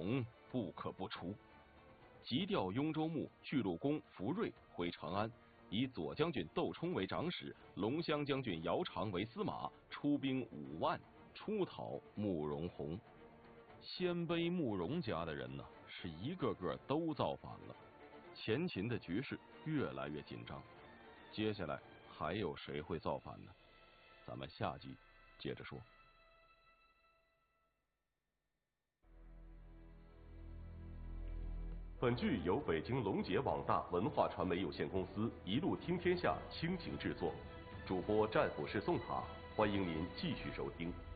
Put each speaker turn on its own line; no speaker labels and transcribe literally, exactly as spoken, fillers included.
龙不可不除。急调雍州牧巨鹿公福瑞回长安，以左将军窦冲为长史，龙骧将军姚常为司马，出兵五万出讨慕容宏。鲜卑慕容家的人呢，是一个个都造反了。前秦的局势越来越紧张，接下来还有谁会造反呢？咱们下集接着说。
本剧由北京龙杰网大文化传媒有限公司一路听天下倾情制作，主播战斧式宋塔，欢迎您继续收听。